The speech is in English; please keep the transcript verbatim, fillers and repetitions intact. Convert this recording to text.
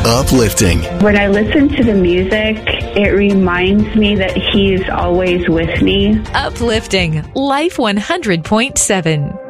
Uplifting. When I listen to the music, it reminds me that He's always with me. Uplifting. Life one hundred point seven.